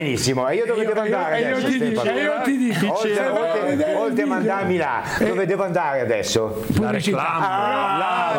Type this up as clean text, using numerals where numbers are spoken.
Benissimo, e io dove devo andare adesso, Stefano? Oltre a mandarmi là, dove devo andare adesso? La reclama.